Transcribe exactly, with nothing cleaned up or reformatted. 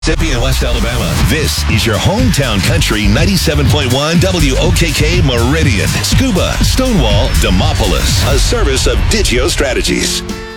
Mississippi and West Alabama. This is your hometown country ninety-seven point one W O K K Meridian, Scuba, Stonewall, Demopolis. A service of Digio Strategies.